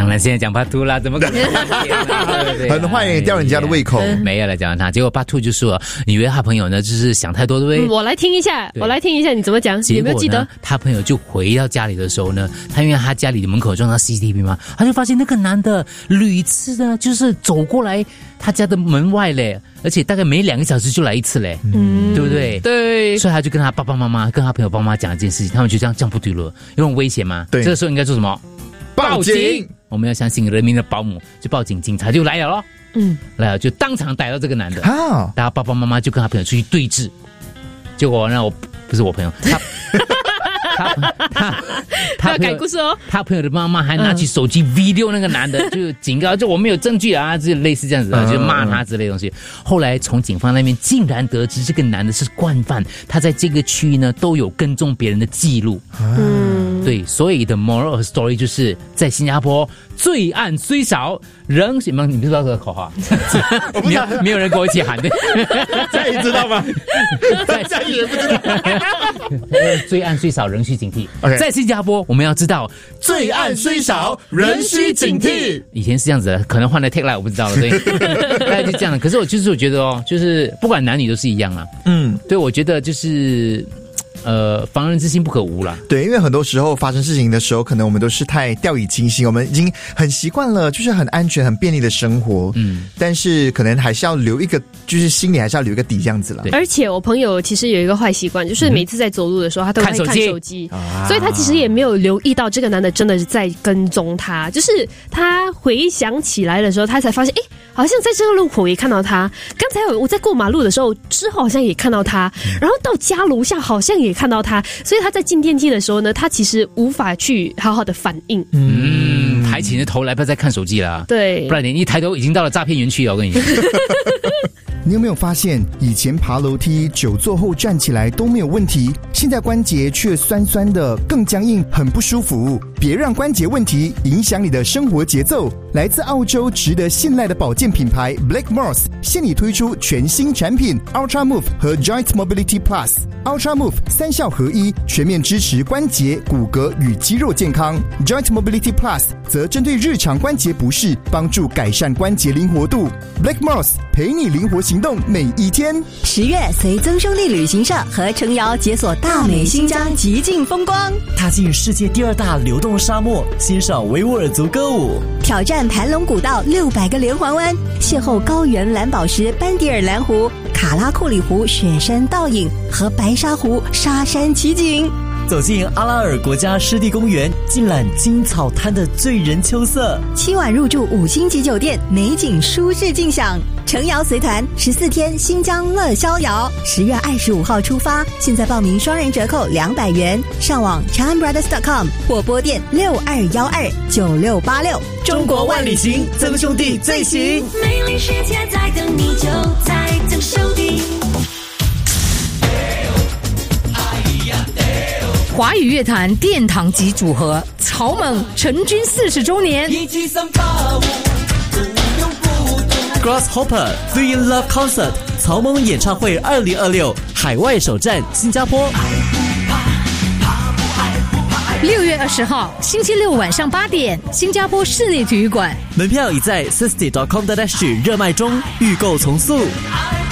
当然现在讲Part 2啦，怎么可能？ 很坏，吊人家的胃口。 没有了，讲他，结果Part 2就说，以为他朋友呢就是想太多，对不对？ 我来听一下，你怎么讲？有没有记得？ 他朋友就回到家里的时候呢，他因为他家里的门口装到 CCTV 嘛，他就发现那个男的屡次呢就是走过来他家的门外嘞，而且大概每2个小时就来一次嘞，对不对？ 对， 所以他就跟他爸爸妈妈、跟他朋友爸妈讲一件事情，他们就这样不对了，有种危险嘛。 对， 这个时候应该做什么？ 报警！ 我们要相信人民的保姆，就报警，警察就来了咯。来了就当场逮到这个男的，然后爸爸妈妈就跟他朋友出去对峙，结果呢，不是我朋友，他要改故事哦。 他朋友的妈妈还拿起手机 video 那个男的，就警告，就我们有证据啊，就类似这样子的，就骂他之类的东西。后来从警方那边竟然得知，这个男的是惯犯，他在这个区域呢都有跟踪别人的记录。对，所以的 moral of story 就是在新加坡，罪案虽少，人什么？你不知道这个口号？没有人跟我一起喊的。 嘉怡知道吗？嘉怡也不知道。 罪案虽少，仍需警惕。 Okay. 在新加坡，我们要知道， 罪案虽少，仍需警惕。 以前是这样子的，可能换了 tagline 我不知道了，对，大概就这样的。可是我觉得哦，就是不管男女都是一样啊。对，我觉得就是。防人之心不可无啦。 对，因为很多时候发生事情的时候，可能我们都是太掉以轻心，我们已经很习惯了，就是很安全、很便利的生活。但是可能还是要留一个，就是心里还是要留一个底这样子啦。 而且我朋友其实有一个坏习惯，就是每次在走路的时候，他都会看手机，所以他其实也没有留意到这个男的真的是在跟踪他。就是他回想起来的时候，他才发现，好像在这个路口也看到他。刚才我在过马路的时候，之后好像也看到他，然后到家楼下好像也看到他，所以他在进电梯的时候呢，他其实无法去好好的反应。 抬起你的头来，不要再看手机了。 对， 不然你一抬头已经到了诈骗园区了。我跟你讲。 你有没有发现，以前爬楼梯久坐后站起来都没有问题，现在关节却酸酸的，更僵硬，很不舒服。别让关节问题影响你的生活节奏。来自澳洲值得信赖的保健品牌 Blackmores 现已推出全新产品 Ultra Move 和 Joint Mobility Plus。Ultra Move 3效合一，全面支持关节、骨骼与肌肉健康。Joint Mobility Plus 则针对日常关节不适，帮助改善关节灵活度。Blackmores 陪你灵活行动每一天。 10月随曾兄弟旅行社和程瑶解锁大美新疆极尽风光， 踏进世界第2大流动沙漠，欣赏维吾尔族歌舞， 挑战盘龙古道600个连环弯，邂逅高原蓝宝石班迪尔蓝湖、卡拉库里湖雪山倒影和白沙湖沙山奇景， 走进阿拉尔国家湿地公园，尽览金草滩的醉人秋色。 7晚入住5星级酒店，美景舒适尽享。程瑶随团14天新疆乐逍遥，10月25号出发，现在报名双人折扣200元，上网 ChanBrothers.com 或拨电62129686。 中国万里行，曾兄弟最行。 美丽世界在等你，就在曾兄弟。 华语乐坛殿堂级组合草蜢成军40周年 ，Grasshopper Three in Love Concert 草蜢演唱会2026海外首站新加坡 ，6月20号星期六晚上8点，新加坡室内体育馆， 门票已在 60.com.sg 热卖中，预购从速。